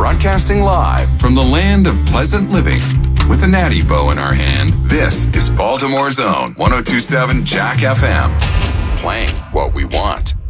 Broadcasting live from the land of pleasant living with a natty bow in our hand, this is Baltimore's own 1027 Jack FM. Playing what we want.